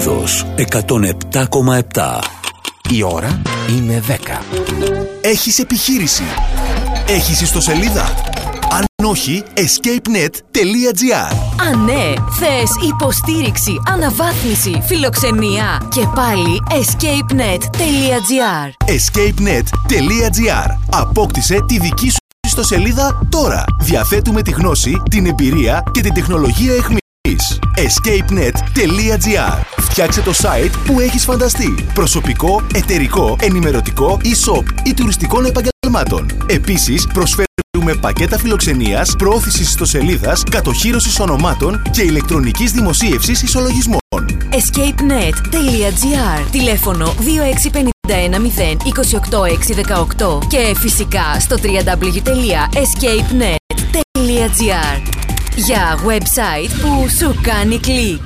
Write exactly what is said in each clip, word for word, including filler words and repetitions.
Ρόδος εκατόν επτά κόμμα επτά. Η ώρα είναι δέκα. Έχεις επιχείρηση? Έχεις ιστοσελίδα? Αν όχι, escape net τελεία gr. Αν ναι, θες υποστήριξη, αναβάθμιση, φιλοξενία και πάλι escape net τελεία gr. escape net τελεία gr. Απόκτησε τη δική σου ιστοσελίδα τώρα. Διαθέτουμε τη γνώση, την εμπειρία και την τεχνολογία εχμής. escape net τελεία gr. Φτιάξε το site που έχεις φανταστεί. Προσωπικό, εταιρικό, ενημερωτικό, e-shop ή τουριστικών επαγγελμάτων. Επίσης, προσφέρουμε πακέτα φιλοξενίας, προώθησης ιστοσελίδας, κατοχύρωσης ονομάτων και ηλεκτρονικής δημοσίευσης ισολογισμών. escape net τελεία gr. Τηλέφωνο δύο έξι πέντε ένα μηδέν δύο οκτώ έξι ένα οκτώ και φυσικά στο double-u double-u double-u τελεία escape net τελεία gr. Για website που σου κάνει κλικ.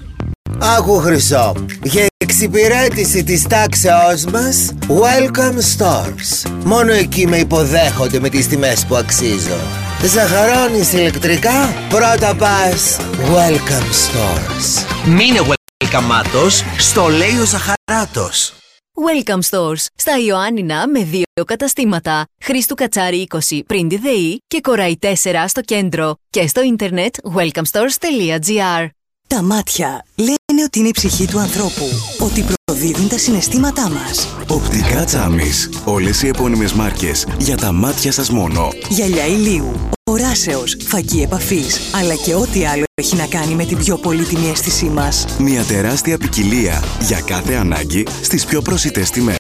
Άκου Χρυσό, για εξυπηρέτηση της τάξεώς μας, Welcome Stores. Μόνο εκεί με υποδέχονται με τις τιμές που αξίζω. Ζαχαρώνεις ηλεκτρικά, πρώτα πας Welcome Stores. Μείνε welcome-άτος, στο λέει ο Ζαχαράτος. Welcome Stores στα Ιωάννινα με δύο καταστήματα. Χρήστου Κατσάρη είκοσι πριν τη ΔΕΗ και Κοραή τέσσερα στο κέντρο και στο ίντερνετ welcome stores τελεία gr. Τα μάτια λένε ότι είναι η ψυχή του ανθρώπου, ότι προδίδουν τα συναισθήματά μας. Οπτικά Τσάμις. Όλες οι επώνυμες μάρκες για τα μάτια σας μόνο. Γυαλιά ηλίου, οράσεως, φακή επαφής, αλλά και ό,τι άλλο έχει να κάνει με την πιο πολύτιμη αίσθησή μας. Μια τεράστια ποικιλία για κάθε ανάγκη στις πιο προσιτές τιμές.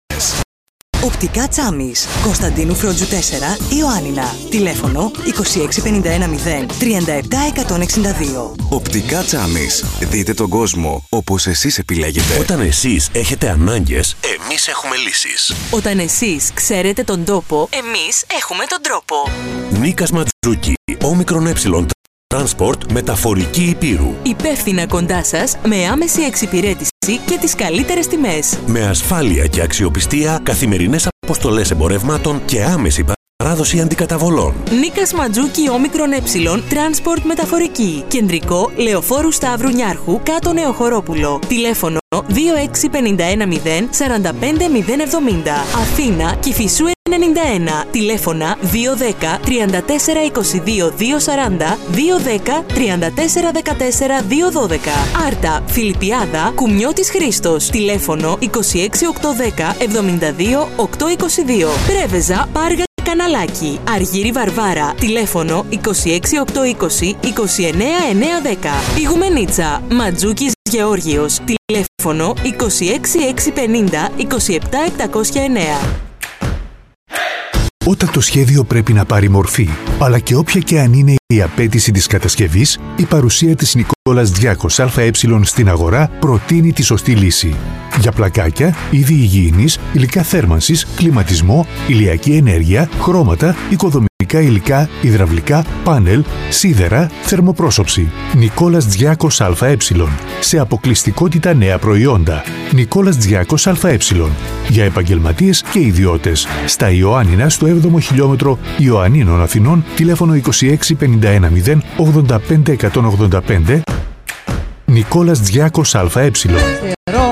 Οπτικά Τσάμις. Κωνσταντίνου Φρόντζου τέσσερα, Ιωάννινα. Τηλέφωνο είκοσι έξι πενήντα ένα μηδέν τριάντα επτά εκατόν εξήντα δύο. Οπτικά Τσάμις. Δείτε τον κόσμο όπως εσείς επιλέγετε. Όταν εσείς έχετε ανάγκες, εμείς έχουμε λύσεις. Όταν εσείς ξέρετε τον τόπο, εμείς έχουμε τον τρόπο. Νίκας Ματζούκη, όμικρον ε, Transport μεταφορική Υπήρου. Υπεύθυνα κοντά σας, με άμεση εξυπηρέτηση και τις καλύτερες τιμές. Με ασφάλεια και αξιοπιστία, καθημερινές αποστολές εμπορευμάτων και άμεση παράδοση αντικαταβολών. Νίκας Ματζούκη, όμικρον ε, Transport μεταφορική. Κεντρικό, Λεωφόρου Σταύρου Νιάρχου, κάτω Νεοχωρόπουλο. Τηλέφωνο δύο έξι πέντε ένα μηδέν τέσσερα πέντε μηδέν εβδομήντα. Αθήνα, Κηφισού ενενήντα ένα. Τηλέφωνα δύο ένα μηδέν τρία τέσσερα είκοσι δύο διακόσια σαράντα, δύο ένα μηδέν τρία τέσσερα δεκατέσσερα διακόσια δώδεκα. Άρτα, Φιλιππιάδα, Κουμιώτης Χρήστος. Τηλέφωνο είκοσι έξι οκτακόσια δέκα εβδομήντα δύο οκτακόσια είκοσι δύο. Πρέβεζα, Πάργα, Καναλάκι. Αργύρι Βαρβάρα. Τηλέφωνο είκοσι έξι οκτακόσια είκοσι είκοσι εννέα εννιακόσια δέκα. Ιγουμενίτσα, Ματζούκης Γεώργιος. Τηλέφωνο είκοσι έξι εξακόσια πενήντα είκοσι επτά επτακόσια εννέα. Όταν το σχέδιο πρέπει να πάρει μορφή, αλλά και όποια και αν είναι η απέτηση της κατασκευής, η παρουσία της Νικόλας Διάκος ΑΕ στην αγορά προτείνει τη σωστή λύση. Για πλακάκια, είδη υγιεινής, υλικά θέρμανσης, κλιματισμό, ηλιακή ενέργεια, χρώματα, οικοδομικά υλικά, υδραυλικά, πάνελ, σίδερα, θερμοπρόσωψη. Νικόλας Διάκος ΑΕ. Σε αποκλειστικότητα νέα προϊόντα. Νικόλας Διάκος ΑΕ. Για επαγγελματίες και ιδιώτες. Στα Ιωάννινα, στο έβδομο χιλιόμετρο Ιωαννίνων Αθηνών, τηλέφωνο είκοσι έξι πενήντα ένα μηδέν ογδόντα πέντε εκατόν ογδόντα πέντε. Νικόλας Διάκος ΑΕ.